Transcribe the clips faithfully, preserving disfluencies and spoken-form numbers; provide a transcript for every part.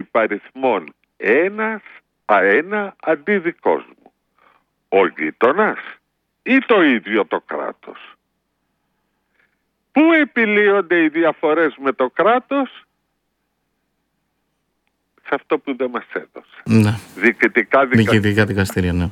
υπαριθμόν ένας αένα αντί δικός μου? Ο γείτονας ή το ίδιο το κράτος? Πού επιλύονται οι διαφορές με το κράτος? Σε αυτό που δεν μας έδωσε. Ναι. Διοικητικά δικαστήρια. Διοικητικά δικαστήρια, ναι.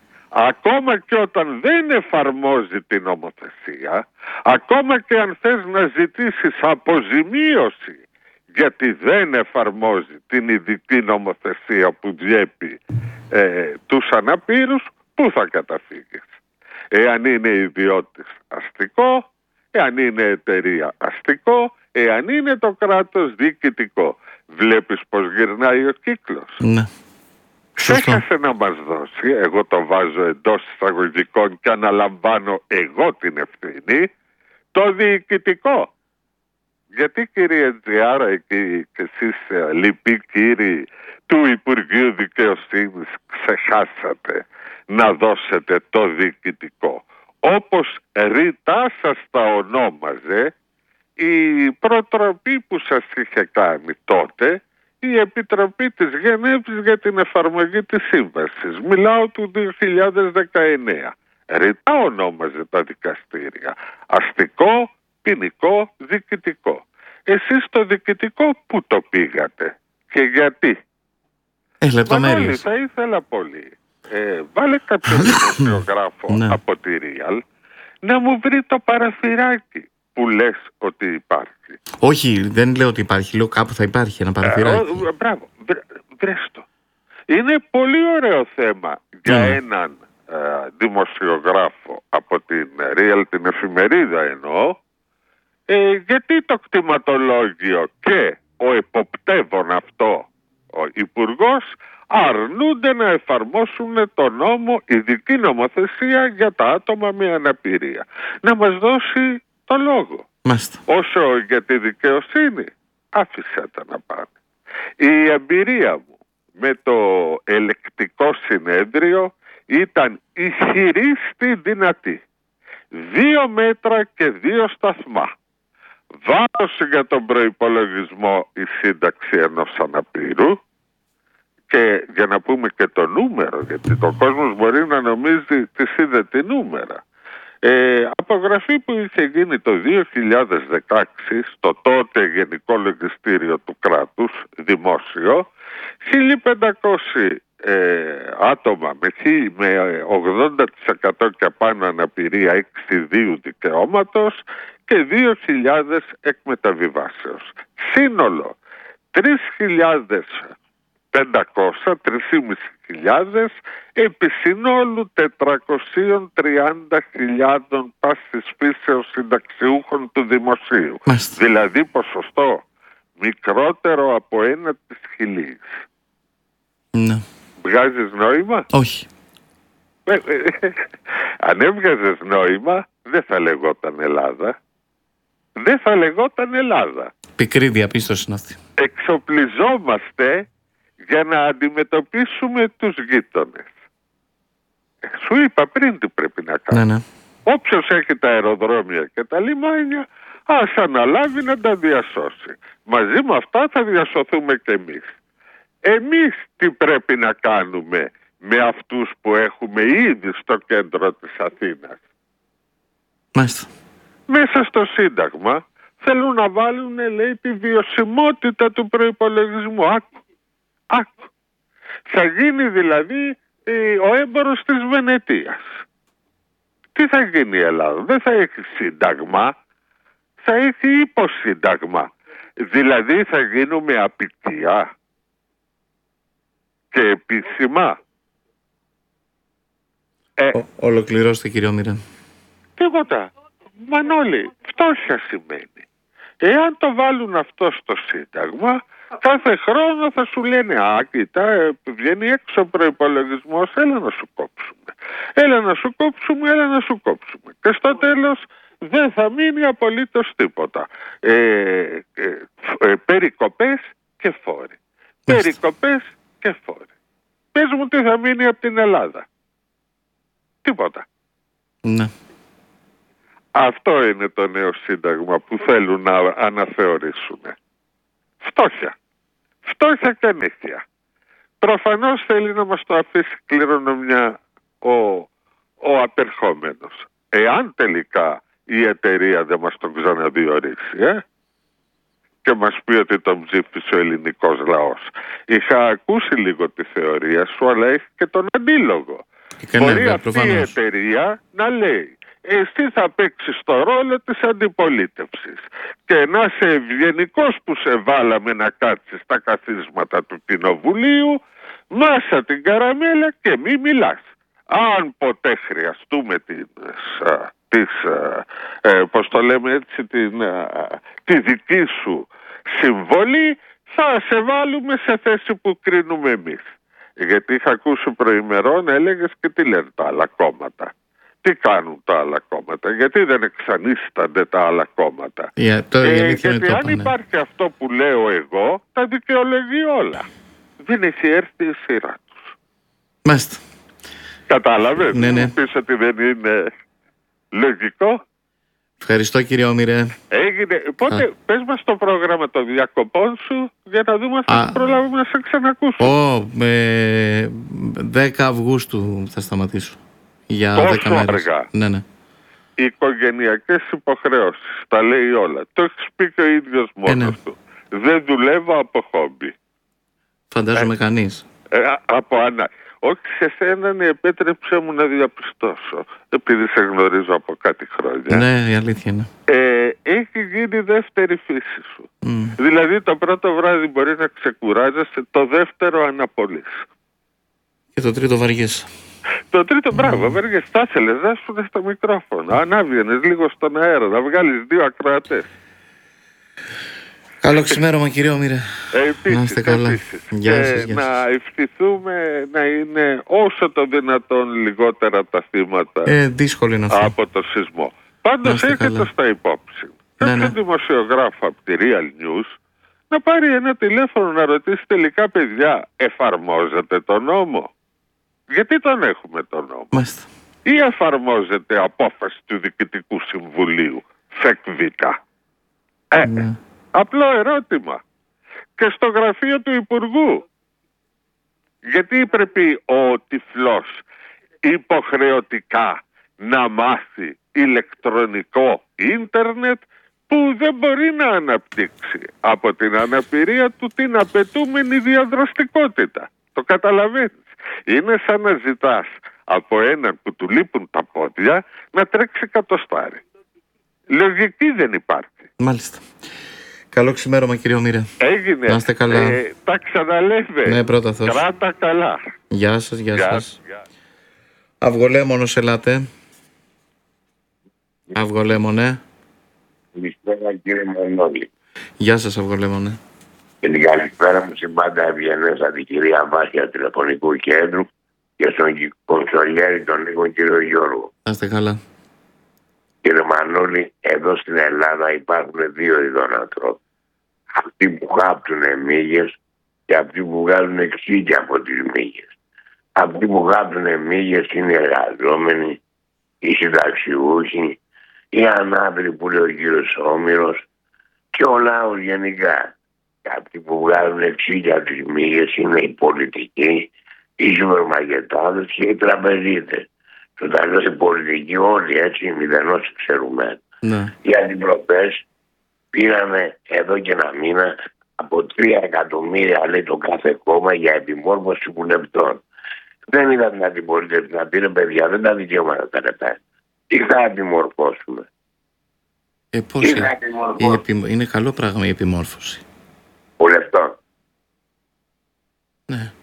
Ακόμα και όταν δεν εφαρμόζει την νομοθεσία, ακόμα και αν θες να ζητήσεις αποζημίωση γιατί δεν εφαρμόζει την ειδική νομοθεσία που διέπει ε, τους αναπήρους, πού θα καταφύγεις? Εάν είναι ιδιώτης, αστικό; εάν είναι εταιρεία, αστικό; εάν είναι το κράτος, διοικητικό. Βλέπεις πως γυρνάει ο κύκλος. Ναι. Ξέχασε να μας δώσει, εγώ το βάζω εντός εισαγωγικών και αναλαμβάνω εγώ την ευθύνη, το διοικητικό. Γιατί, κύριε Τζιάρα, εκεί και εσείς λοιποί κύριοι του Υπουργείου Δικαιοσύνης, ξεχάσατε να δώσετε το διοικητικό? Όπως ρητά σας τα ονόμαζε η προτροπή που σας είχε κάνει τότε η Επιτροπή της Γενέβης για την εφαρμογή της σύμβασης. Μιλάω του δύο χιλιάδες δεκαεννέα. Ρητά ονόμαζε τα δικαστήρια. Αστικό, ποινικό, διοικητικό. Εσείς το διοικητικό πού το πήγατε και γιατί? Ε, λεπτομέρειες. Μανώλη, θα ήθελα πολύ. Ε, βάλε κάποιο δημοσιογράφο ναι. από τη Real να μου βρει το παραθυράκι που λες ότι υπάρχει. Όχι, δεν λέω ότι υπάρχει. Λέω κάπου θα υπάρχει ένα παραθυράκι. Ε, μπράβο, βρες το. Είναι πολύ ωραίο θέμα για ναι. έναν ε, δημοσιογράφο από την Real, την εφημερίδα εννοώ, ε, γιατί το κτηματολόγιο και ο εποπτεύων αυτό ο υπουργός αρνούνται να εφαρμόσουν το νόμο, ειδική νομοθεσία για τα άτομα με αναπηρία. Να μας δώσει το λόγο. Μάλιστα. Όσο για τη δικαιοσύνη, άφησα τα να πάνε. Η εμπειρία μου με το ελεκτικό συνέδριο ήταν ισχυρή στη δυνατή. Δύο μέτρα και δύο σταθμά. Βάρος για τον προϋπολογισμό η σύνταξη ενός αναπήρου. Και για να πούμε και το νούμερο, γιατί το κόσμος μπορεί να νομίζει τις είδε τη νούμερα. Ε, απογραφή που είχε γίνει το δύο χιλιάδες δεκαέξι στο τότε Γενικό Λογιστήριο του κράτους, δημόσιο, χίλια πεντακόσια ε, άτομα με, με ογδόντα τοις εκατό και πάνω αναπηρία εξιδίου δικαιώματος και δύο χιλιάδες εκμεταβιβάσεως. Σύνολο τρεις χιλιάδες πεντακόσια, τρεις χιλιάδες επί συνόλου τετρακόσιες τριάντα χιλιάδες πάσης φύσεως συνταξιούχων του δημοσίου. Μάλιστα. Δηλαδή ποσοστό μικρότερο από ένα της χιλής. Ναι. Βγάζεις νόημα? Όχι. Ε, ε, ε, αν έβγαζες νόημα δεν θα λεγόταν Ελλάδα. Δεν θα λεγόταν Ελλάδα. Πικρή διαπίστωση είναι αυτή. Εξοπλιζόμαστε για να αντιμετωπίσουμε τους γείτονες. Σου είπα πριν τι πρέπει να κάνει. Ναι, ναι. Όποιος έχει τα αεροδρόμια και τα λιμάνια, ας αναλάβει να τα διασώσει. Μαζί με αυτά θα διασωθούμε κι εμείς. Εμείς τι πρέπει να κάνουμε με αυτούς που έχουμε ήδη στο κέντρο της Αθήνας? Μάλιστα. Μέσα στο Σύνταγμα θέλουν να βάλουν, λέει, τη βιωσιμότητα του προϋπολογισμού. Άκου. Άκου. Θα γίνει δηλαδή ε, ο έμπορος της Βενετίας. Τι θα γίνει η Ελλάδα? Δεν θα έχει σύνταγμα, θα έχει υποσύνταγμα. Δηλαδή θα γίνουμε απικία και επίσημα. Ε, Ο, ολοκληρώστε, κύριο Μοιράν. Τίποτα. Μανώλη, φτώχεια σημαίνει. Εάν το βάλουν αυτό στο Σύνταγμα, κάθε χρόνο θα σου λένε «Α, κοίτα, βγαίνει έξω ο προϋπολογισμός, έλα να σου κόψουμε. Έλα να σου κόψουμε, έλα να σου κόψουμε». Και στο τέλος δεν θα μείνει απολύτως τίποτα. Ε, ε, ε, περικοπές και φόροι. Περικοπές και φόροι. Πες μου τι θα μείνει από την Ελλάδα. Τίποτα. Ναι. Αυτό είναι το νέο σύνταγμα που θέλουν να αναθεωρήσουν. Φτώχεια. φτώχεια και ανέχεια. Προφανώς θέλει να μας το αφήσει κληρονομιά ο, ο απερχόμενος. Εάν τελικά η εταιρεία δεν μας τον ξαναδιορίσει, ε, και μας πει ότι τον ψήφισε ο ελληνικός λαός. Είχα ακούσει λίγο τη θεωρία σου, αλλά έχει και τον αντίλογο. Και Μπορεί ναι, αυτή προφανώς. η εταιρεία να λέει, εσύ θα παίξεις το ρόλο της αντιπολίτευσης και να είσαι ευγενικός που σε βάλαμε να κάτσεις στα καθίσματα του κοινοβουλίου, μάσα την καραμέλα και μη μιλάς. Αν ποτέ χρειαστούμε τις, τις ε, πώς το λέμε έτσι, την, τη δική σου συμβολή, θα σε βάλουμε σε θέση που κρίνουμε εμείς. Γιατί είχα ακούσει προημερών, έλεγες, και τι λένε τα άλλα κόμματα. Τι κάνουν τα άλλα κόμματα, γιατί δεν εξανίστανται τα άλλα κόμματα. Yeah, το, ε, γιατί αν το υπάρχει αυτό που λέω εγώ, τα δικαιολογεί όλα. Δεν έχει έρθει η σειρά τους. Μάλιστα. Κατάλαβες, ναι, ναι. πεις ότι δεν είναι λογικό. Ευχαριστώ κύριε Όμηρε. Έγινε. Πότε, Α. πες μας το πρόγραμμα των διακοπών σου για να δούμε αν θα προλάβουμε να σε ξανακούσουμε. Ω, με δέκα Αυγούστου θα σταματήσω. Για τόσο δέκα μέρες. Αργά. Ναι, ναι. Οι οικογενειακές υποχρεώσεις, τα λέει όλα. Το έχεις πει και ο ίδιος μόνος ε, ναι. του. Δεν δουλεύω από χόμπι. Φαντάζομαι ε, κανείς. Ε, από ανά... Όχι σε σένα, ναι, επέτρεψέ μου να διαπιστώσω, επειδή σε γνωρίζω από κάτι χρόνια. Ναι, η αλήθεια είναι. Ε, έχει γίνει δεύτερη φύση σου. Mm. Δηλαδή το πρώτο βράδυ μπορεί να ξεκουράζεσαι, το δεύτερο αναπολύς. Και το τρίτο βαριέσαι. Το τρίτο, mm. μπράβο, βαριέσαι. Θα ήθελες να σου στο μικρόφωνο, ανάβγαινες λίγο στον αέρα, να βγάλεις δύο ακροατές. Καλό ξημέρωμα κύριε Όμηρε. Επίσης, να είστε καλά. Επίσης. Γεια και σας, γεια σας. Να ευχηθούμε να είναι όσο το δυνατόν λιγότερα τα θύματα ε, δύσκολο είναι αυτό. από το σεισμό. Πάντως έχετε στα υπόψη. Ναι, Κάποιο ναι. δημοσιογράφο από τη Real News να πάρει ένα τηλέφωνο να ρωτήσει τελικά, παιδιά, εφαρμόζεται το νόμο? Γιατί τον έχουμε το νόμο? Μάλιστα. Ή εφαρμόζεται απόφαση του Διοικητικού Συμβουλίου ΦΕΚΒΙΚΑ? Ε, ναι. Απλό ερώτημα. Και στο γραφείο του Υπουργού. Γιατί πρέπει ο τυφλός υποχρεωτικά να μάθει ηλεκτρονικό ίντερνετ που δεν μπορεί να αναπτύξει από την αναπηρία του την απαιτούμενη διαδραστικότητα? Το καταλαβαίνεις? Είναι σαν να ζητάς από έναν που του λείπουν τα πόδια να τρέξει κατοστάρι. Λογική δεν υπάρχει. Μάλιστα. Καλό ξημέρωμα κύριε Όμηρε. Έγινε. Να είστε καλά. Ε, τα ξαναλέμε. Ναι, πρώτα Θεός. Κράτα καλά. Γεια σας, γεια, γεια σας. Γεια. Αυγολέμονος ελάτε. Αυγολέμονε. Καλησπέρα κύριε Μανώλη. Γεια σας Αυγολέμονε. Και την καλησπέρα μου στην πάντα ευγενέστα την κυρία Βάσια τηλεφωνικού κέντρου και στον κονσολιέρη τον Νίκο κύριο Γιώργο. Να είστε καλά. Κύριε Μανώλη, εδώ στην Ελλάδα υπάρχουν δύο ειδών ανθρώπων. Αυτοί που χάπτουν μύγες και αυτοί που βγάζουν εξήγια από τις μύγες. Αυτοί που χάπτουν μύγες είναι οι εργαζόμενοι, οι συνταξιούχοι, οι ανάπηροι που λέει ο κύριος Όμηρος και ο λαός γενικά. Και αυτοί που βγάζουν εξήγια από τις μύγες είναι οι πολιτικοί, οι σουπερμαρκετάδες και οι τραπεζίτες. Και όταν λέω οι πολιτικοί όλοι έτσι μηδενός ξέρουμε. Ναι. Οι αντιπροπές πήρανε εδώ και ένα μήνα από τρία εκατομμύρια λέει το κάθε κόμμα για επιμόρφωση βουλευτών. Δεν είδα την αντιπολίτευση να πήρε παιδιά, δεν τα δικαιώματα τα λεπτά. Τι θα επιμορφώσουμε? Ε, πώς Τι είναι, θα επιμορφώσουμε? επι... είναι καλό πράγμα η επιμόρφωση. Βουλευτών. Ναι.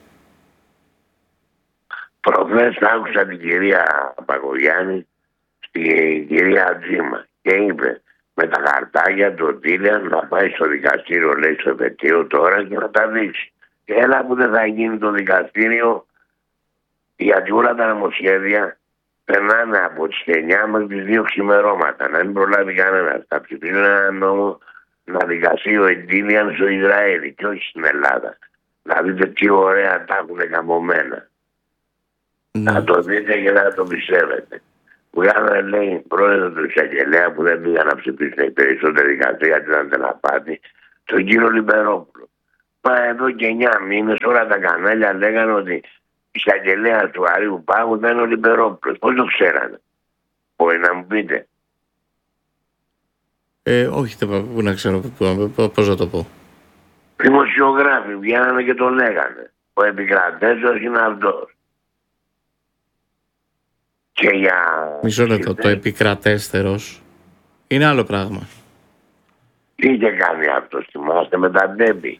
Προχθές άκουσα την κυρία Παγκογιάννη στην κυρία Τζίμα και είπε με τα χαρτάκια του Τίλιαν να πάει στο δικαστήριο, λέει, στο επετείο τώρα και να τα δείξει. Και έλα που δεν θα γίνει το δικαστήριο, γιατί όλα τα νομοσχέδια περνάνε από τις εννιά μέχρι τις δύο ξημερώματα. Να μην προλάβει κανένας. Θα ψηφίσουν ένα νόμο να δικαστεί ο Τίλιαν στο Ισραήλ και όχι στην Ελλάδα. Να δείτε τι ωραία τα έχουν καμωμένα. Ναι. Να το δείτε και να το πιστεύετε. Βγάλανε, λέει, πρόεδρο του εισαγγελέα που δεν πήγαν να ψηφίσουν οι περισσότεροι δικαστές γιατί ήταν τελαπάτη, τον κύριο Λιμπερόπουλο. Μα εδώ και εννιά μήνες όλα τα κανάλια λέγανε ότι η εισαγγελέα του Αρείου Πάγου ήταν ο Λιμπερόπουλος. Πώς το ξέρανε? Μπορεί να μου πείτε? Ε, όχι, πού να ξέρω πώς να το πω. Δημοσιογράφοι βγαίνανε και το λέγανε. Ο επικρατέστερος είναι αυτός. Και για... Μισό λεπτό, το επικρατέστερος είναι άλλο πράγμα. Τι είχε κάνει αυτός, θυμάστε, με τα ντέμπι?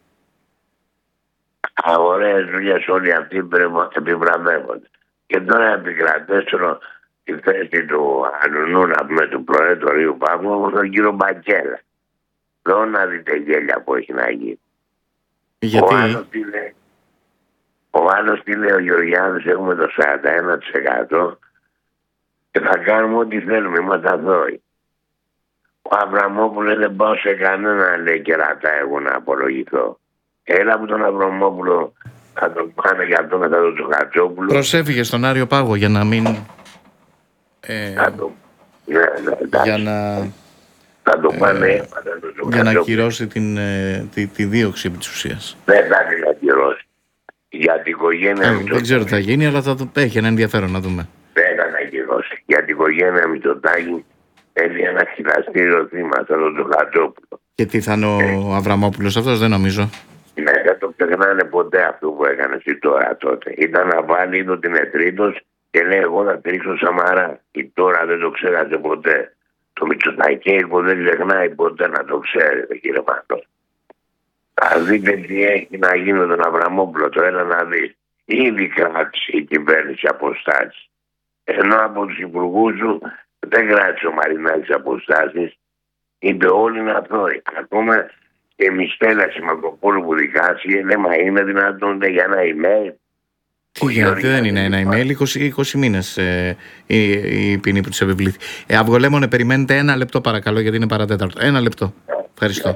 Ωραίες δουλειές όλοι αυτοί επιβραβεύονται. Και τώρα επικρατέστερο τη θέση του Αλουνού, να πούμε, του Προέδρου του Ρίου Πάγου, όπως τον κύριο Μπακέλα. Εδώ να δείτε γέλια που έχει να γίνει. Γιατί? Ο άλλος τι λέει? Ο άλλος τι λέει? Ο Γεωργιάδης, έχουμε το σαράντα ένα τοις εκατό και θα κάνουμε ό,τι θέλουμε, είμαστε αθώοι. Ο Αβραμόπουλος δεν πάω σε κανένα, λέει, κερατά εγώ να απολογηθώ. Έλα από τον Αβραμόπουλο θα τον πάνε για αυτό μετά τον Τσοχατσόπουλο. Προσέφυγε στον Άριο Πάγο για να μην... Ε, το... ναι, ναι, για να... θα το πάνε ε, έπατα τον Τσοχατσόπουλο. Για να ακυρώσει την, ε, τη, τη δίωξη επί της ουσίας. Δεν θα την ακυρώσει. Για την οικογένεια... Ε, δεν ξέρω τι θα γίνει, αλλά θα το έχει ένα ενδιαφέρον να δούμε. Δεν θα την ακυρώσει. Για την οικογένεια Μητσοτάκη έχει ένα χειραστήριο θύμα, θα τον Τσοχατσόπουλο. Και τι θα είναι ο ε. Αβραμόπουλος αυτός, δεν νομίζω. Ναι, δεν το ξεχνάνε ποτέ αυτό που έκανε εσύ τώρα τότε. Ήταν να βάλει, είδω την Ετρίτος και λέει εγώ θα τρίξω Σαμαρά. Και τώρα δεν το ξέχασε ποτέ. Το Μητσοτακέικο δεν ξεχνάει ποτέ, να το ξέρετε, κύριε Μανώ. Θα δείτε τι έχει να γίνει με τον Αβραμόπουλο. Το έλα να δει. Ήδη κράτησε η κυβέρνηση αποστάσεις. Ενώ από τους υπουργούς του δεν κράτησε ο Μαρινάκης αποστάσεις. Είπε όλοι να αθώοι. Ακόμα και η Μιστέλα Σιμακοπούλου που δικάστηκε, λέει, μα είναι δυνατόν για ένα email? Τι γίνεται, δεν είναι ένα email, είκοσι, είκοσι μήνες ε, η, η ποινή που τους επιβλήθη. Ε, Αυγολέμονε, περιμένετε ένα λεπτό παρακαλώ, γιατί είναι παρατέταρτο. Ένα λεπτό. Ευχαριστώ.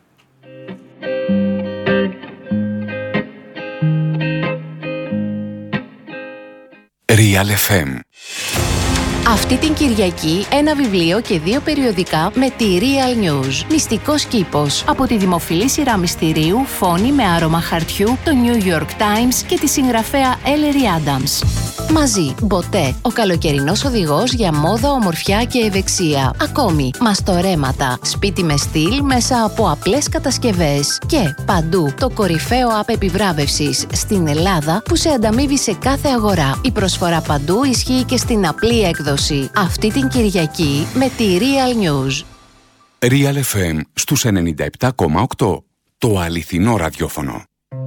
Real εφ εμ. Αυτή την Κυριακή ένα βιβλίο και δύο περιοδικά με τη Real News. Μυστικός κήπος. Από τη δημοφιλή σειρά μυστηρίου Φόνη με άρωμα χαρτιού, το New York Times και τη συγγραφέα Ellery Adams. Μαζί, Μποτέ, ο καλοκαιρινός οδηγός για μόδα, ομορφιά και ευεξία. Ακόμη, μαστορέματα, σπίτι με στυλ μέσα από απλές κατασκευές. Και παντού, το κορυφαίο app επιβράβευσης στην Ελλάδα που σε ανταμείβει σε κάθε αγορά. Η προσφορά παντού ισχύει και στην απλή έκδοση. Αυτή την Κυριακή με τη Real News. Real εφ εμ στους ενενήντα επτά κόμμα οκτώ. Το αληθινό ραδιόφωνο.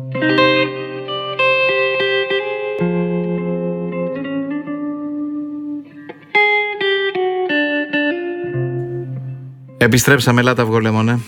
Επιστρέψαμε, ελάτε Αυγολέμονε.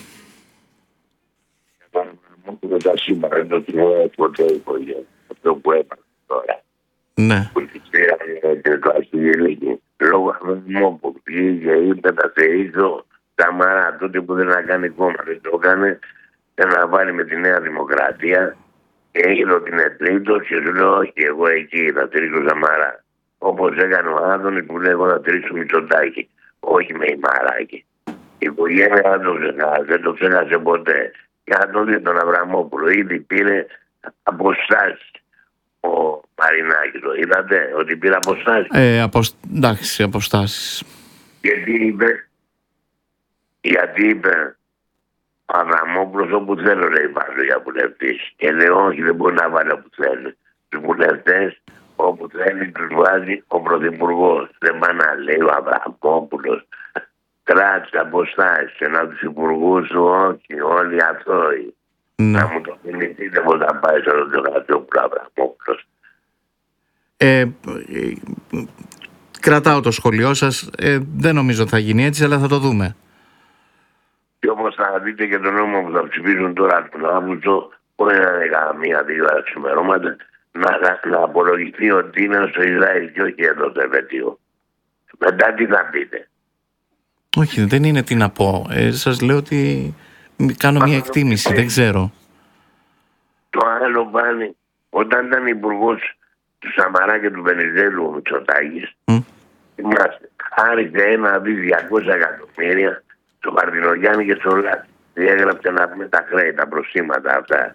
Με τα σύμπαρα είναι ότι έχω ποτέ οικογένεια. Αυτό που έπανε τώρα. Ναι. Που τη πήραμε την κλασική ηλικία. Λόγω Αβραμόπουλου πήγε, είπε θα θεήσω Σαμαρά, τότε που δεν να κάνει κόμμα. Δεν το έκανε, για να βάλει με τη Νέα Δημοκρατία. Και έγινε την Ετρίτος και σου λέω όχι, εγώ εκεί θα τρίξω Σαμαρά. Όπως έκανε ο Άδωνης που λέει εγώ θα τρίξω Μητσοτάκη. Όχι με η Μαράκη. Η οικογένεια δεν το ξεχάσει, δεν το ξέχασε ποτέ. Για να το δει τον Αβραμόπουλο, ήδη πήρε αποστάσεις. Ο Μαρινάκης, το είδατε, ότι πήρε αποστάσεις. Ε, αποσ... εντάξει, αποστάσεις. Γιατί είπε, γιατί είπε ο Αβραμόπουλος όπου θέλω λέει βάλω για βουλευτής. Και λέει όχι, δεν μπορεί να βάλει όπου θέλει. Τους βουλευτές όπου θέλει τους βάζει ο Πρωθυπουργός. Δεν πάει να λέει ο Αβραμόπουλος. Κράτησε αποστάσεις, ένα τους υπουργούς του, όχι, όλοι αθώοι. Ναι. Να μου το θυμηθείτε πως θα πάει στον Τσοχατσόπουλο Αβραμόπουλος. Ε, ε, κρατάω το σχολείο σας, ε, δεν νομίζω θα γίνει έτσι, αλλά θα το δούμε. Και όπως θα δείτε και τον νόμο που θα ψηφίσουν τώρα τον Αύγουστο, μπορεί να είναι καμία δύο ώρα ξημερώματα, να, να απολογηθεί ότι είναι στο Ισραήλ και όχι εδώ το επαιτίο. Μετά τι θα πείτε? Όχι, δεν είναι τι να πω. Ε, σας λέω ότι κάνω μια εκτίμηση, δεν ξέρω. Το άλλο πάλι, όταν ήταν υπουργός του Σαμαρά και του Βενιζέλου ο Μητσοτάκης, mm. είμαστε, άρισε ένα δι διακόσια εκατομμύρια στο Μαρτινογιάννη και στο Λάτι. Διέγραψε να πούμε τα χρέη, τα προσήματα αυτά.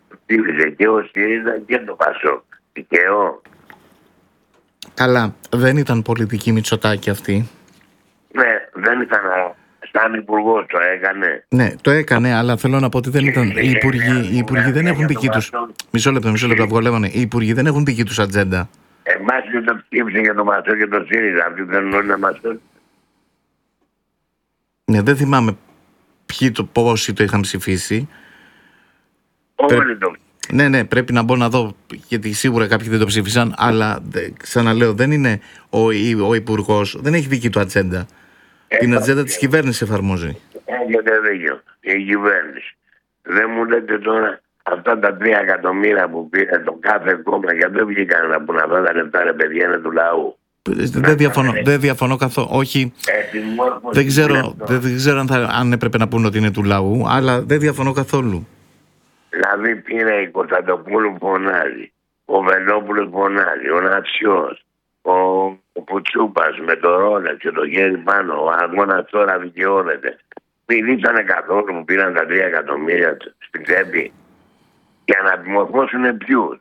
Ψήφισε και ο ΣΥΡΙΖΑ και το ΠΑΣΟΚ. Τυχαίο. Καλά, δεν ήταν πολιτική Μητσοτάκη αυτή. Ναι, δεν ήταν σαν υπουργός, το έκανε. Ναι, το έκανε, αλλά θέλω να πω ότι δεν ήταν. Οι υπουργοί, οι υπουργοί δεν έχουν δική τους. Μισό λεπτό, μισό λεπτό, αυγολεύανε. Οι υπουργοί δεν έχουν δική τους ατζέντα. Εμάς δεν το ψήφισε για το ΠΑΣΟΚ και το ΣΥΡΙΖΑ. Αυτοί δεν όλοι να μας το. Ναι, δεν θυμάμαι ποιοι το, πόσοι το είχαν ψηφίσει. Όλοι το. Ναι, ναι, πρέπει να μπω να δω, γιατί σίγουρα κάποιοι δεν το ψήφισαν, αλλά ξαναλέω, δεν είναι ο, ο υπουργός, δεν έχει δική του ατζέντα. Ε, Την ατζέντα της κυβέρνησης εφαρμόζει. Έχετε δίκιο, η κυβέρνηση. Δεν μου λέτε τώρα αυτά τα τρία εκατομμύρια που πήρε το κάθε κόμμα, γιατί δεν βγήκαν να πούν αυτά τα λεπτά, ρε παιδιά, είναι του λαού. Δεν διαφωνώ, δεν διαφωνώ καθόλου. Όχι, δεν ξέρω, δεν ξέρω αν, θα, αν έπρεπε να πούνε ότι είναι του λαού, αλλά δεν διαφωνώ καθόλου. Δηλαδή πήρε η Κωνσταντοπούλου που φωνάζει, ο Βελόπουλος που φωνάζει, ο Νατσιός, ο, ο Πουτσούπας με το Ρόλεξ και το γέρι πάνω, ο αγώνας τώρα δικαιώνεται. Μιλήσανε καθόλου που πήραν τα τρία εκατομμύρια στην τσέπη για να επιμορφώσουν ποιους.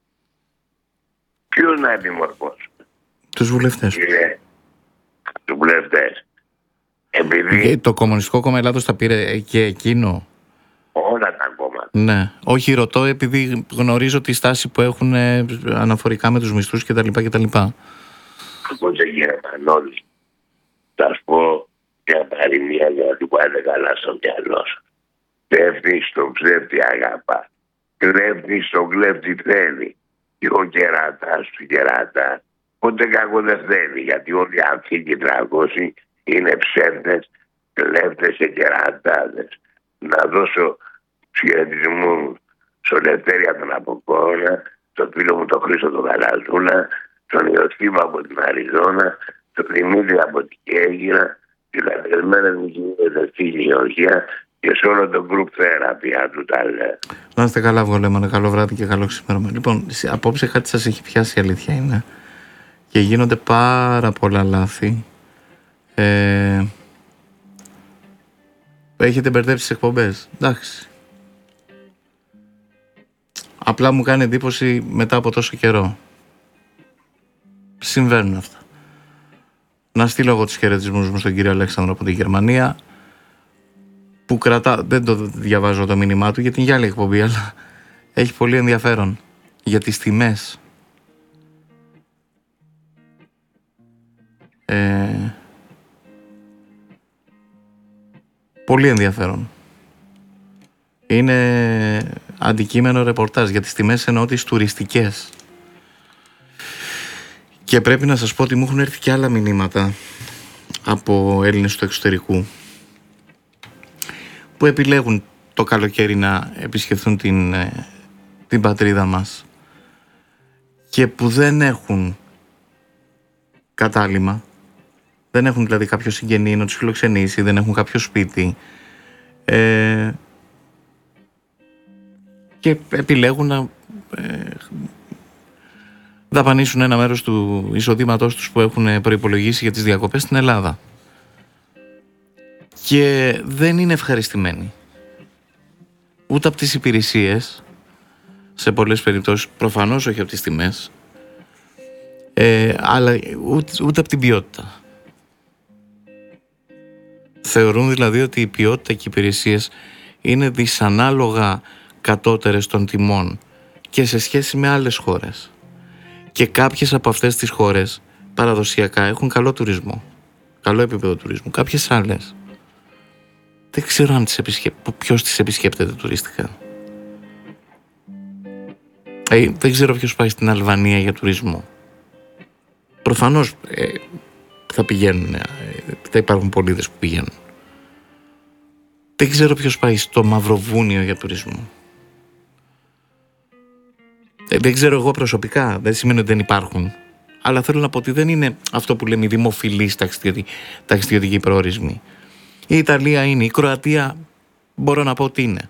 Ποιους να επιμορφώσουν. Τους βουλευτές. Yeah. Τους βουλευτές. Επειδή... Το Κομμουνιστικό Κόμμα Ελλάδος τα πήρε και εκείνο. Όλα τα κόμματα. Ναι. Όχι, ρωτώ επειδή γνωρίζω τη στάση που έχουν αναφορικά με τους μισθούς κτλ. κτλ. Ακούτε κύριε Μανώλη, θα σου πω μια παροιμία για να του πάτε καλά στο μυαλό σου. Κλέφτη στον ψεύτη αγαπά. Κλέφτη στον κλέφτη θέλει. Και ο κερατάς του κερατά ποτέ κακό δεν θέλει. Γιατί όλοι αυτοί οι τριακόσιοι είναι ψεύτες, κλέφτες και κερατάδες. Να δώσω χαιρετισμού στο Λευτέρη τον Αποκόνα, στον φίλο μου τον Χρήστο τον Καλαζούλα, τον Ιωσήμα από την Αριζόνα, τον Δημήτρη από την Κέγινα, τη λατρεσμένη μου κυρία στη Γεωργία και σε όλο τον group therapy, του τα λέω. Να είστε καλά, Αυγολέμανε, καλό βράδυ και καλό ξημέρωμα. Λοιπόν, απόψε κάτι σας έχει πιάσει, η αλήθεια είναι. Και γίνονται πάρα πολλά λάθη. Ε, έχετε μπερδέψει τις εκπομπές. Εντάξει. Απλά μου κάνει εντύπωση μετά από τόσο καιρό. Συμβαίνουν αυτά. Να στείλω εγώ τους χαιρετισμούς μου στον κύριο Αλέξανδρο από τη Γερμανία, που κρατά, δεν το διαβάζω το μήνυμά του γιατί είναι για άλλη εκπομπή, αλλά έχει πολύ ενδιαφέρον για τις τιμές. Ε, πολύ ενδιαφέρον. Είναι αντικείμενο ρεπορτάζ για τις τιμές, εννοώ τις τουριστικές. Και πρέπει να σας πω ότι μου έχουν έρθει και άλλα μηνύματα από Έλληνες του εξωτερικού που επιλέγουν το καλοκαίρι να επισκεφθούν την, την πατρίδα μας και που δεν έχουν κατάλημα, δεν έχουν δηλαδή κάποιο συγγενή να τους φιλοξενήσει, δεν έχουν κάποιο σπίτι, ε, και επιλέγουν να ε, δαπανίσουν ένα μέρος του εισοδήματός τους που έχουν προϋπολογίσει για τις διακοπές στην Ελλάδα. Και δεν είναι ευχαριστημένοι. Ούτε από τις υπηρεσίες, σε πολλές περιπτώσεις, προφανώς όχι από τις τιμές, ε, αλλά ούτε, ούτε από την ποιότητα. Θεωρούν δηλαδή ότι η ποιότητα και οι υπηρεσίες είναι δυσανάλογα κατώτερες των τιμών και σε σχέση με άλλες χώρες. Και κάποιες από αυτές τις χώρες παραδοσιακά έχουν καλό τουρισμό, καλό επίπεδο τουρισμού. Κάποιες άλλες δεν ξέρω αν τις επισκέπ... ποιος τις επισκέπτεται τουριστικά. Ε, δεν ξέρω ποιος πάει στην Αλβανία για τουρισμό. Προφανώς ε, θα πηγαίνουν, ε, θα υπάρχουν πολίτες που πηγαίνουν. Δεν ξέρω ποιος πάει στο Μαυροβούνιο για τουρισμό. Ε, δεν ξέρω εγώ προσωπικά, δεν σημαίνει ότι δεν υπάρχουν. Αλλά θέλω να πω ότι δεν είναι αυτό που λέμε δημοφιλείς ταξιδιωτικοί προορισμοί. Η Ιταλία είναι, η Κροατία μπορώ να πω ότι είναι.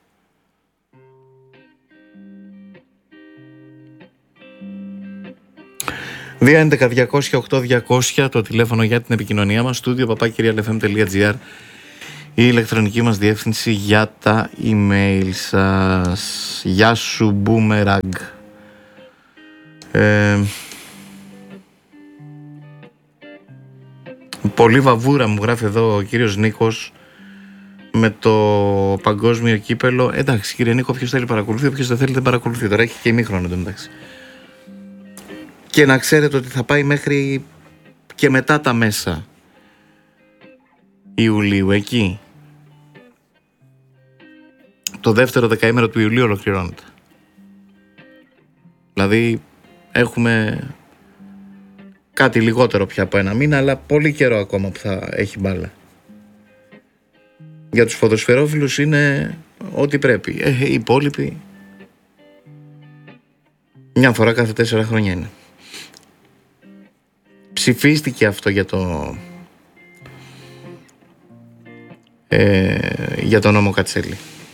δύο έντεκα διακόσια οκτώ διακόσια το τηλέφωνο για την επικοινωνία μας, στούντιο παπάκι κυρια ελ εφ εμ τελεία τζι άρ η ηλεκτρονική μας διεύθυνση για τα email σας. Γεια σου Boomerang. ε, Πολύ βαβούρα μου γράφει εδώ ο κύριος Νίκος με το παγκόσμιο κύπελο. Εντάξει κύριε Νίκο, ποιος θέλει παρακολουθεί, όποιος δεν θέλει δεν παρακολουθεί. Τώρα έχει και ημίχρονο εντωμεταξύ. Και να ξέρετε ότι θα πάει μέχρι και μετά τα μέσα Ιουλίου, εκεί. Το δεύτερο δεκαήμερο του Ιουλίου ολοκληρώνεται. Δηλαδή έχουμε κάτι λιγότερο πια από ένα μήνα, αλλά πολύ καιρό ακόμα που θα έχει μπάλα. Για τους ποδοσφαιρόφιλους είναι ό,τι πρέπει. Ε, οι υπόλοιποι μια φορά κάθε τέσσερα χρόνια είναι. Ψηφίστηκε αυτό για το ε, για το νόμο Κατσέλη.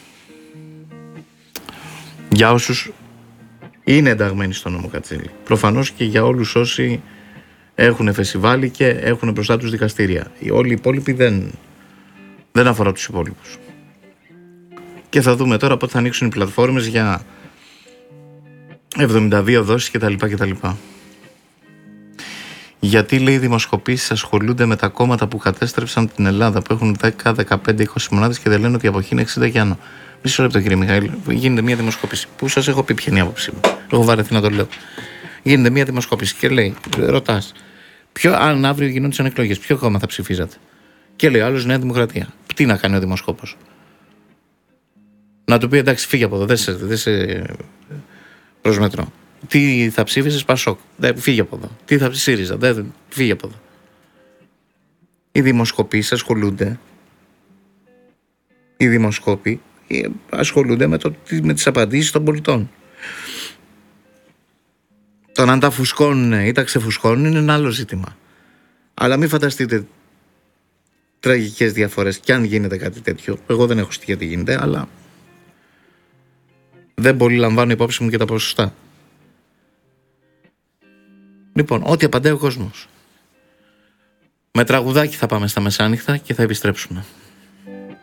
Για όσους είναι ενταγμένοι στο νόμο Κατσέλη. Προφανώς και για όλους όσοι έχουν φεσιβάλει και έχουν μπροστά τους δικαστήρια. Όλοι οι υπόλοιποι δεν, δεν αφορά τους υπόλοιπους. Και θα δούμε τώρα πότε θα ανοίξουν οι πλατφόρμες για εβδομήντα δύο δόσεις κτλ. κτλ. Γιατί, λέει, οι δημοσκοπήσεις ασχολούνται με τα κόμματα που κατέστρεψαν την Ελλάδα, που έχουν δέκα, δεκαπέντε, είκοσι μονάδες και δεν λένε ότι η αποχή είναι εξήντα και άνω. Μισό λεπτό κύριε Μιχαήλ, γίνεται μια δημοσκόπηση που σας έχω πει ποια είναι η άποψή μου. Έχω βαρεθεί να το λέω. Γίνεται μια δημοσκόπηση και λέει, ρωτάς, ποιο, αν αύριο γινόντουσαν εκλογές, ποιο κόμμα θα ψηφίζατε? Και λέει άλλος Νέα Δημοκρατία. Τι να κάνει ο δημοσκόπος? Να του πει εντάξει, φύγε από εδώ, δεν σε, δεν σε προσμετρώ. Τι θα ψήφισες? Πασόκ. Δεν, φύγε από εδώ. Τι θα ψήφισες? ΣΥΡΙΖΑ. Δεν, φύγε από εδώ. Οι δημοσκοπήσεις ασχολούνται. Οι δημοσκόποι ασχολούνται με, το, με τις απαντήσεις των πολιτών. Το να τα φουσκώνουν ή τα ξεφουσκώνουν είναι ένα άλλο ζήτημα. Αλλά μην φανταστείτε τραγικές διαφορές κι αν γίνεται κάτι τέτοιο. Εγώ δεν έχω στοιχεία τι γίνεται, αλλά δεν πολύ λαμβάνω υπόψη μου και τα ποσοστά. Λοιπόν, ό,τι απαντάει ο κόσμος. Με τραγουδάκι θα πάμε στα μεσάνυχτα και θα επιστρέψουμε.